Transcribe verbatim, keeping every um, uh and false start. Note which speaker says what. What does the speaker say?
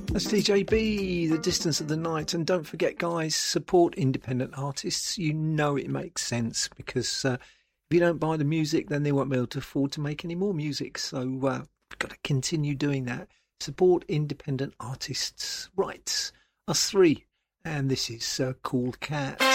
Speaker 1: That's D J B, The Distance of the Night. And don't forget, guys, support independent artists. You know it makes sense because uh, if you don't buy the music, then they won't be able to afford to make any more music. So uh, we've got to continue doing that. Support independent artists. Right, us three. And this is uh, Cool Cat.